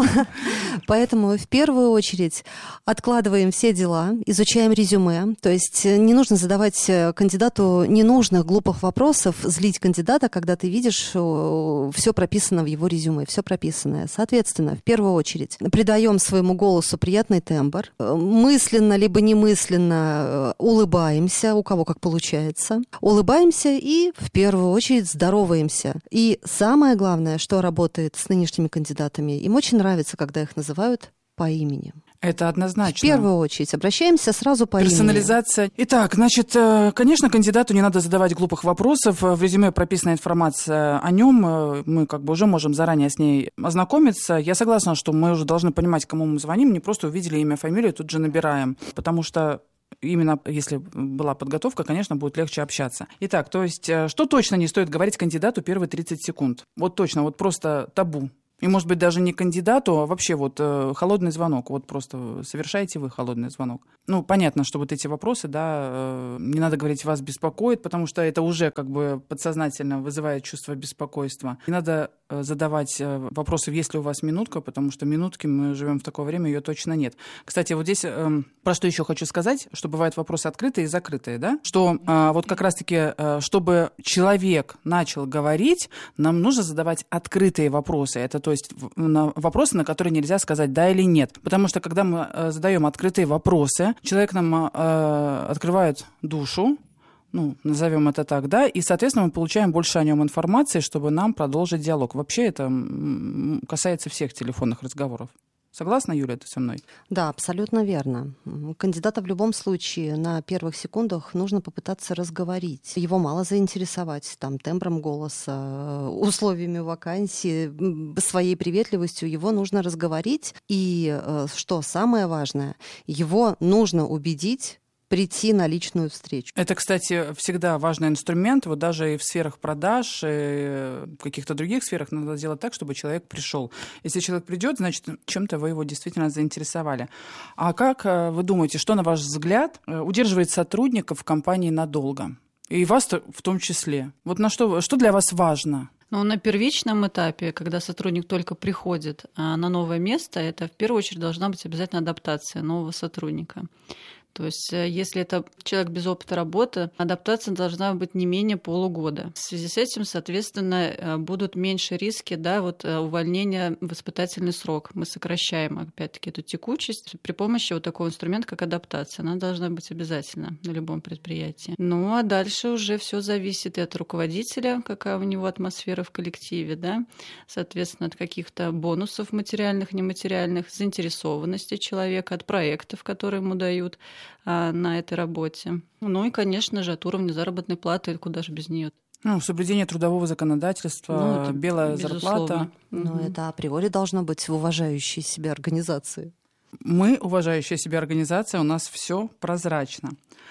поэтому в первую очередь откладываем все дела, изучаем резюме. То есть не нужно задавать кандидату ненужных, глупых вопросов, злить кандидата, когда ты видишь, что все прописано в его резюме, все прописанное. Соответственно, в первую очередь придаем своему голосу приятный тембр. Мысленно либо немысленно улыбаемся, у кого как получается. Улыбаемся и в первую очередь здороваемся. И самое главное, что работает с нынешними кандидатами, им очень нравится, когда их называют по имени. Это однозначно. В первую очередь обращаемся сразу по имени. Персонализация. Итак, значит, конечно, кандидату не надо задавать глупых вопросов. В резюме прописана информация о нем. Мы как бы уже можем заранее с ней ознакомиться. Я согласна, что мы уже должны понимать, кому мы звоним. Не просто увидели имя, фамилию, тут же набираем. Потому что именно если была подготовка, конечно, будет легче общаться. Итак, то есть, что точно не стоит говорить кандидату первые тридцать секунд? Вот точно, вот просто табу. И, может быть, даже не кандидату, а вообще вот э, холодный звонок. Вот просто совершаете вы холодный звонок. Ну, понятно, что вот эти вопросы, да, э, не надо говорить, вас беспокоит, потому что это уже как бы подсознательно вызывает чувство беспокойства. Не надо э, задавать э, вопросы, есть ли у вас минутка, потому что минутки, мы живем в такое время, ее точно нет. Кстати, вот здесь э, про что еще хочу сказать, что бывают вопросы открытые и закрытые, да, что э, вот как раз-таки, э, чтобы человек начал говорить, нам нужно задавать открытые вопросы. Это то есть на вопросы, на которые нельзя сказать да или нет. Потому что когда мы э, задаем открытые вопросы, человек нам э, открывает душу, ну, назовем это так, да, и, соответственно, мы получаем больше о нем информации, чтобы нам продолжить диалог. Вообще это касается всех телефонных разговоров. Согласна, Юля, ты со мной? Да, абсолютно верно. Кандидата в любом случае на первых секундах нужно попытаться разговорить. Его мало заинтересовать там, тембром голоса, условиями вакансии, своей приветливостью. Его нужно разговорить. И, что самое важное, его нужно убедить прийти на личную встречу. Это, кстати, всегда важный инструмент. Вот даже и в сферах продаж, и в каких-то других сферах надо делать так, чтобы человек пришел. Если человек придет, значит, чем-то вы его действительно заинтересовали. А как вы думаете, что, на ваш взгляд, удерживает сотрудников в компании надолго? И вас в том числе. Вот на что, что для вас важно? Ну, на первичном этапе, когда сотрудник только приходит на новое место, это в первую очередь должна быть обязательно адаптация нового сотрудника. То есть, если это человек без опыта работы, адаптация должна быть не менее полугода. В связи с этим, соответственно, будут меньше риски, да, вот, увольнения в испытательный срок. Мы сокращаем, опять-таки, эту текучесть при помощи вот такого инструмента, как адаптация. Она должна быть обязательно на любом предприятии. Ну, а дальше уже все зависит и от руководителя, какая у него атмосфера в коллективе, да, соответственно, от каких-то бонусов материальных, нематериальных, заинтересованности человека, от проектов, которые ему дают на этой работе. Ну и, конечно же, от уровня заработной платы, куда же без нее. Ну, соблюдение трудового законодательства, ну, белая безусловно. Зарплата. Но угу. это априори должно быть в уважающей себя организации. Мы, уважающая себя организация, у нас все прозрачно.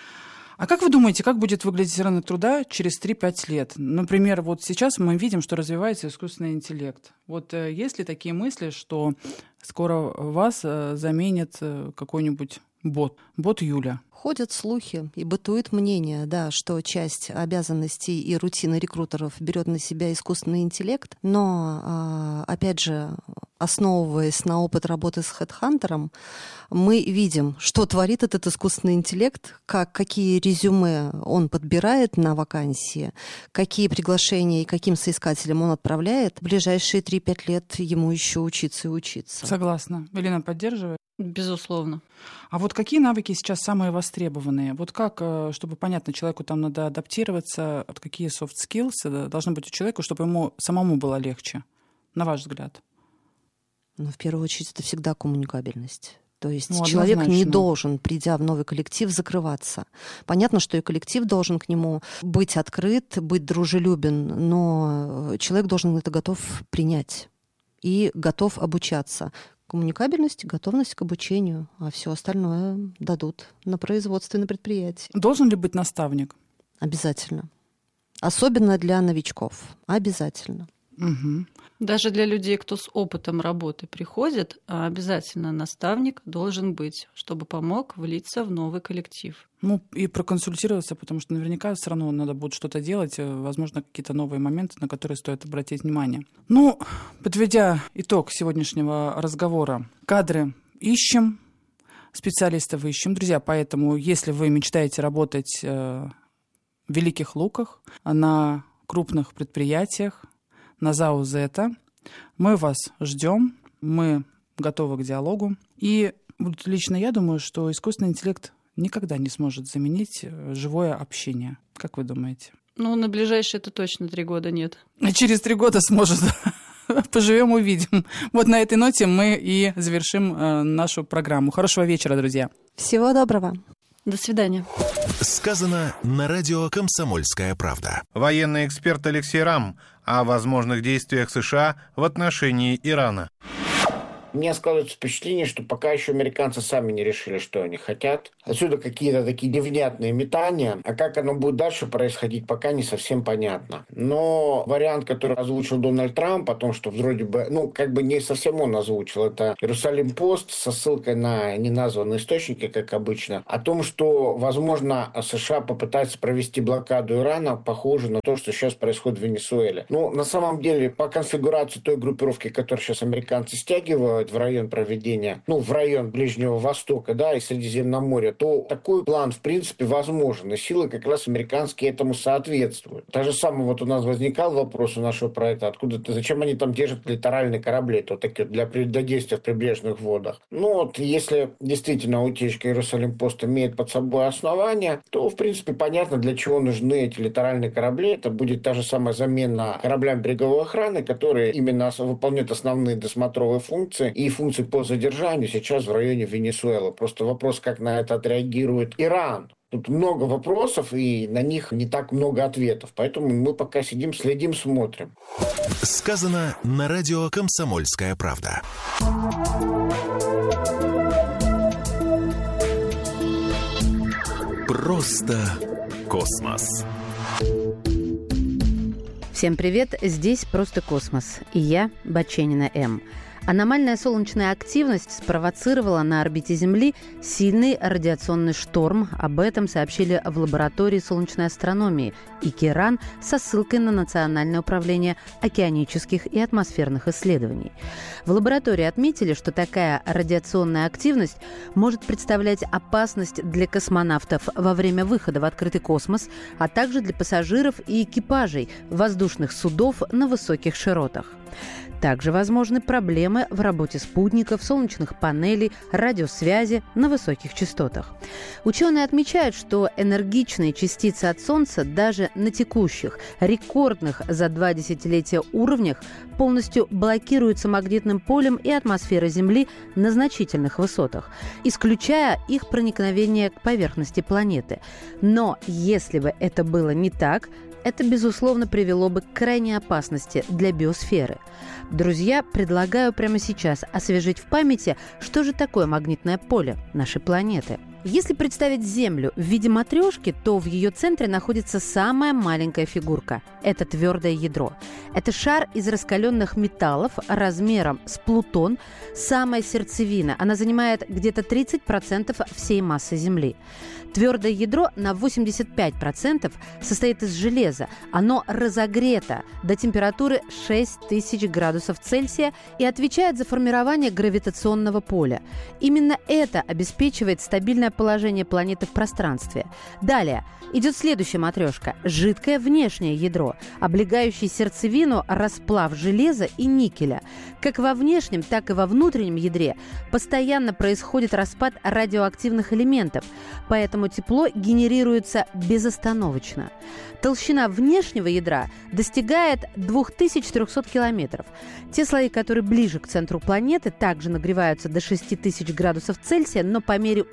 А как вы думаете, как будет выглядеть рынок труда через три-пять лет? Например, вот сейчас мы видим, что развивается искусственный интеллект. Вот есть ли такие мысли, что скоро вас заменит какой-нибудь бот, бот Юля? Ходят слухи и бытует мнение, да, что часть обязанностей и рутины рекрутеров берет на себя искусственный интеллект, но, опять же, основываясь на опыт работы с хедхантером, мы видим, что творит этот искусственный интеллект, как, какие резюме он подбирает на вакансии, какие приглашения и каким соискателям он отправляет. В ближайшие три-пять лет ему еще учиться и учиться. Согласна. Элина поддерживает? Безусловно. А вот какие навыки сейчас самые востребованные? Вот как, чтобы понятно, человеку там надо адаптироваться, вот какие soft skills должны быть у человека, чтобы ему самому было легче, на ваш взгляд? Ну, в первую очередь, это всегда коммуникабельность. То есть ну, человек не должен, придя в новый коллектив, закрываться. Понятно, что и коллектив должен к нему быть открыт, быть дружелюбен, но человек должен это готов принять и готов обучаться. коммуникабельность, готовность к обучению, а все остальное дадут на производственном предприятии. Должен ли быть наставник? Обязательно. Особенно для новичков. Обязательно. Угу. Даже для людей, кто с опытом работы приходит, обязательно наставник должен быть, чтобы помог влиться в новый коллектив. Ну, и проконсультироваться, потому что наверняка все равно надо будет что-то делать, возможно, какие-то новые моменты, на которые стоит обратить внимание. Ну, подведя итог сегодняшнего разговора, кадры ищем, специалистов ищем. Друзья, поэтому, если вы мечтаете работать в Великих Луках, на крупных предприятиях, на ЗАО «Зета», мы вас ждем, мы готовы к диалогу. И вот лично я думаю, что искусственный интеллект никогда не сможет заменить живое общение. Как вы думаете? Ну, на ближайшие это точно три года нет. А через три года сможет. Поживем, увидим. Вот на этой ноте мы и завершим э, нашу программу. Хорошего вечера, друзья. Всего доброго. До свидания. Сказано на радио «Комсомольская правда». Военный эксперт Алексей Рам о возможных действиях США в отношении Ирана. У меня складывается впечатление, что пока еще американцы сами не решили, что они хотят. Отсюда какие-то такие невнятные метания. А как оно будет дальше происходить, пока не совсем понятно. Но вариант, который озвучил Дональд Трамп, о том, что вроде бы, ну, как бы не совсем он озвучил, это Иерусалим-Пост со ссылкой на неназванные источники, как обычно, о том, что, возможно, США попытаются провести блокаду Ирана, похоже на то, что сейчас происходит в Венесуэле. Ну, на самом деле, по конфигурации той группировки, которую сейчас американцы стягивают в район проведения, ну, в район Ближнего Востока, да, и Средиземноморья, то такой план, в принципе, возможен. И силы как раз американские этому соответствуют. Так же самое вот у нас возникал вопрос у нашего проекта, откуда зачем они там держат литеральные корабли, то такие для, для действия в прибрежных водах. Ну, вот, если действительно утечка Иерусалим-Пост имеет под собой основания, то, в принципе, понятно, для чего нужны эти литеральные корабли. Это будет та же самая замена кораблям береговой охраны, которые именно выполняют основные досмотровые функции и функции по задержанию сейчас в районе Венесуэлы. Просто вопрос, как на это отреагирует Иран. Тут много вопросов, и на них не так много ответов. Поэтому мы пока сидим, следим, смотрим. Сказано на радио «Комсомольская правда». Просто космос. Всем привет, здесь «Просто космос». И я, Баченина М. Аномальная солнечная активность спровоцировала на орбите Земли сильный радиационный шторм. Об этом сообщили в лаборатории солнечной астрономии ИКИРАН со ссылкой на Национальное управление океанических и атмосферных исследований. В лаборатории отметили, что такая радиационная активность может представлять опасность для космонавтов во время выхода в открытый космос, а также для пассажиров и экипажей воздушных судов на высоких широтах. Также возможны проблемы в работе спутников, солнечных панелей, радиосвязи на высоких частотах. Ученые отмечают, что энергичные частицы от Солнца даже на текущих, рекордных за два десятилетия уровнях полностью блокируются магнитным полем и атмосферой Земли на значительных высотах, исключая их проникновение к поверхности планеты. Но если бы это было не так, это, безусловно, привело бы к крайней опасности для биосферы. Друзья, предлагаю прямо сейчас освежить в памяти, что же такое магнитное поле нашей планеты. Если представить Землю в виде матрешки, то в ее центре находится самая маленькая фигурка – это твердое ядро. Это шар из раскаленных металлов размером с Плутон, самая сердцевина. Она занимает где-то тридцать процентов всей массы Земли. Твердое ядро на восемьдесят пять процентов состоит из железа. Оно разогрето до температуры шесть тысяч градусов Цельсия и отвечает за формирование гравитационного поля. Именно это обеспечивает стабильное положение планеты в пространстве. Далее идет следующая матрешка – жидкое внешнее ядро, облегающее сердцевину расплав железа и никеля. Как во внешнем, так и во внутреннем ядре постоянно происходит распад радиоактивных элементов, поэтому тепло генерируется безостановочно. Толщина внешнего ядра достигает две тысячи триста километров. Те слои, которые ближе к центру планеты, также нагреваются до шесть тысяч градусов Цельсия, но по мере удаления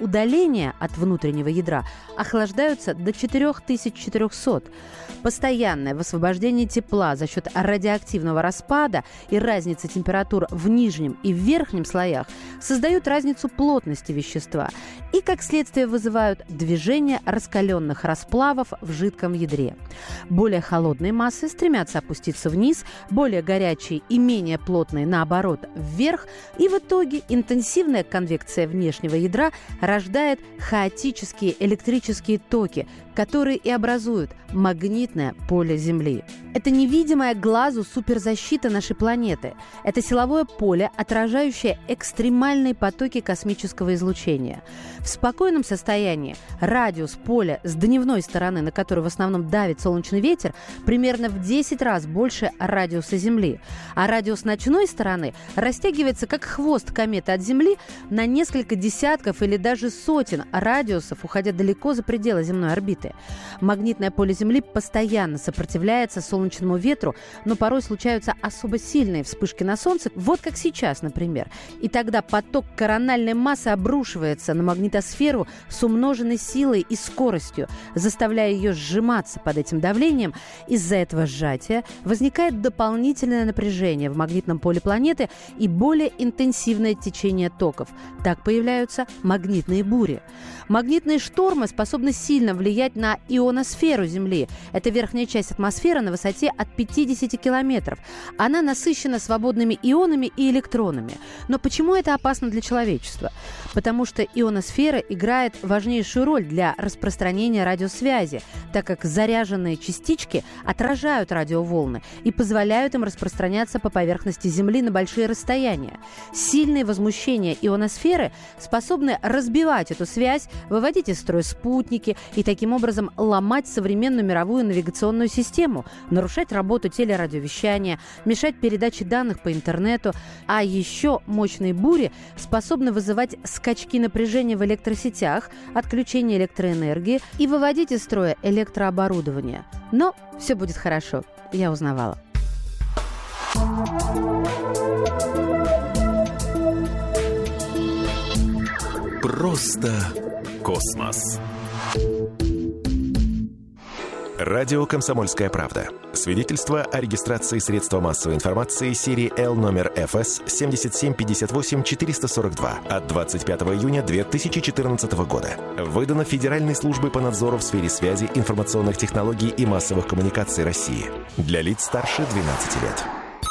напряжения от внутреннего ядра охлаждаются до четыре тысячи четыреста. Постоянное высвобождение тепла за счет радиоактивного распада и разницы температур в нижнем и в верхнем слоях создают разницу плотности вещества и, как следствие, вызывают движение раскаленных расплавов в жидком ядре. Более холодные массы стремятся опуститься вниз, более горячие и менее плотные, наоборот, вверх, и в итоге интенсивная конвекция внешнего ядра рождает хаотические электрические токи, которые и образуют магнитное поле Земли. Это невидимая глазу суперзащита нашей планеты. Это силовое поле, отражающее экстремальные потоки космического излучения. В спокойном состоянии радиус поля с дневной стороны, на который в основном давит солнечный ветер, примерно в десять раз больше радиуса Земли. А радиус ночной стороны растягивается как хвост кометы от Земли на несколько десятков или даже сотен радиусов, уходя далеко за пределы земной орбиты. Магнитное поле Земли постоянно сопротивляется солнечному ветру, но порой случаются особо сильные вспышки на Солнце, вот как сейчас, например. И тогда поток корональной массы обрушивается на магнитосферу с умноженной силой и скоростью, заставляя ее сжиматься под этим давлением. Из-за этого сжатия возникает дополнительное напряжение в магнитном поле планеты и более интенсивное течение токов. Так появляются магнитные бури. Магнитные штормы способны сильно влиять на ионосферу Земли. Это верхняя часть атмосферы на высоте от пятидесяти километров. Она насыщена свободными ионами и электронами. Но почему это опасно для человечества? Потому что ионосфера играет важнейшую роль для распространения радиосвязи, так как заряженные частички отражают радиоволны и позволяют им распространяться по поверхности Земли на большие расстояния. Сильные возмущения ионосферы способны разбивать эту связь, выводить из строя спутники и таким образом ломать современную мировую навигационную систему, нарушать работу телерадиовещания, мешать передаче данных по интернету. А еще мощные бури способны вызывать скачки напряжения в электросетях, отключение электроэнергии и выводить из строя электрооборудование. Но все будет хорошо, я узнавала. Просто космос. Радио «Комсомольская правда». Свидетельство о регистрации средства массовой информации серии L номер эф эс семь семь пять восемь четыре сорок два от двадцать пятого июня две тысячи четырнадцатого года. Выдано Федеральной службой по надзору в сфере связи, информационных технологий и массовых коммуникаций России. Для лиц старше двенадцати лет.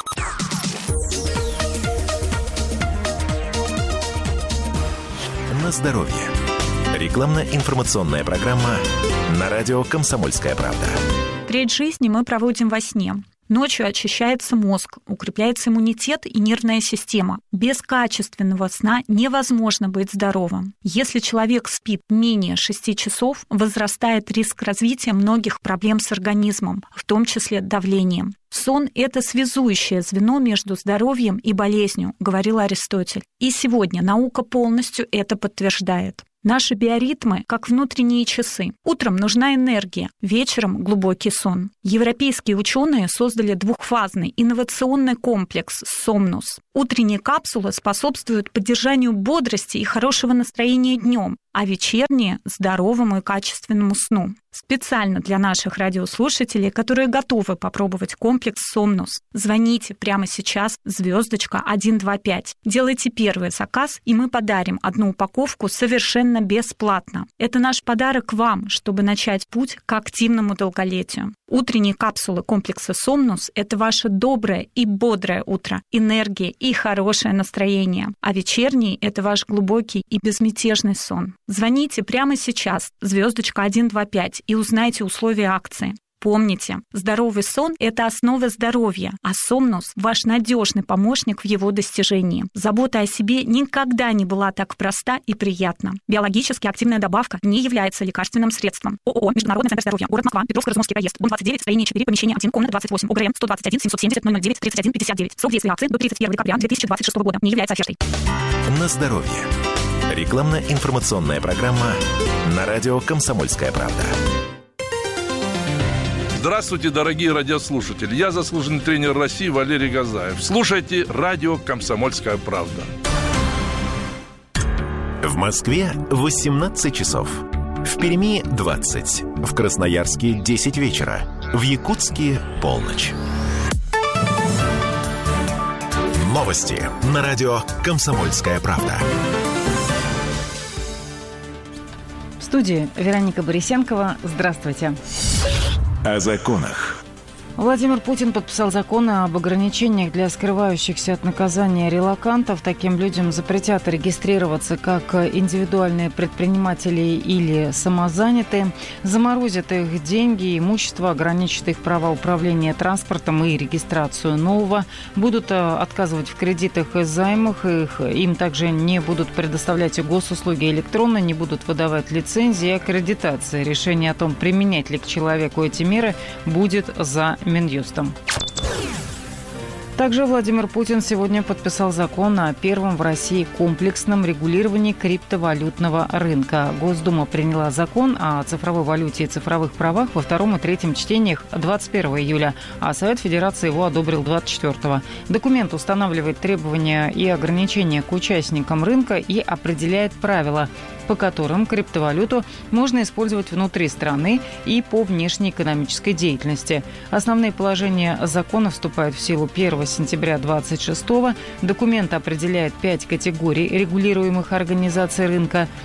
На здоровье. Рекламно-информационная программа на радио «Комсомольская правда». Треть жизни мы проводим во сне. Ночью очищается мозг, укрепляется иммунитет и нервная система. Без качественного сна невозможно быть здоровым. Если человек спит менее шести часов, возрастает риск развития многих проблем с организмом, в том числе давлением. Сон – это связующее звено между здоровьем и болезнью, говорил Аристотель. И сегодня наука полностью это подтверждает. Наши биоритмы как внутренние часы. Утром нужна энергия, вечером глубокий сон. Европейские ученые создали двухфазный инновационный комплекс «Сомнус». Утренние капсулы способствуют поддержанию бодрости и хорошего настроения днем, а вечерние – здоровому и качественному сну. Специально для наших радиослушателей, которые готовы попробовать комплекс «Сомнус», звоните прямо сейчас звездочка один два пять. Делайте первый заказ, и мы подарим одну упаковку совершенно бесплатно. Это наш подарок вам, чтобы начать путь к активному долголетию. Утренние капсулы комплекса «Сомнус» – это ваше доброе и бодрое утро, энергия и хорошее настроение. А вечерние – это ваш глубокий и безмятежный сон. Звоните прямо сейчас, звездочка один два пять, и узнайте условия акции. Помните, здоровый сон – это основа здоровья, а Сомнус – ваш надежный помощник в его достижении. Забота о себе никогда не была так проста и приятна. Биологически активная добавка не является лекарственным средством. ООО «Международный центр здоровья», город Москва, Петровско-Разумский проезд, дом двадцать девять, строение четыре, помещение один, комната двадцать восемь, ОГРН сто двадцать один семьсот семьдесят ноль ноль девять тридцать один пятьдесят девять. Срок действия акции до тридцать первого декабря две тысячи двадцать шестого года. Не является офертой. На здоровье. Рекламно-информационная программа на радио «Комсомольская правда». Здравствуйте, дорогие радиослушатели. Я заслуженный тренер России Валерий Газаев. Слушайте радио «Комсомольская правда». В Москве восемнадцать часов. В Перми двадцать. В Красноярске десять вечера. В Якутске полночь. Новости на радио «Комсомольская правда». В студии Вероника Борисенкова. Здравствуйте. О законах. Владимир Путин подписал закон об ограничениях для скрывающихся от наказания релокантов. Таким людям запретят регистрироваться как индивидуальные предприниматели или самозанятые, заморозят их деньги и имущество, ограничат их права управления транспортом и регистрацию нового, будут отказывать в кредитах и займах, их, им также не будут предоставлять госуслуги электронно, не будут выдавать лицензии и аккредитации. Решение о том, применять ли к человеку эти меры, будет за Минюстом. Также Владимир Путин сегодня подписал закон о первом в России комплексном регулировании криптовалютного рынка. Госдума приняла закон о цифровой валюте и цифровых правах во втором и третьем чтениях двадцать первого июля, а Совет Федерации его одобрил двадцать четвёртого. Документ устанавливает требования и ограничения к участникам рынка и определяет правила, по которым криптовалюту можно использовать внутри страны и по внешнеэкономической деятельности. Основные положения закона вступают в силу первого сентября двадцать шестого. Документ определяет пять категорий регулируемых организаций рынка.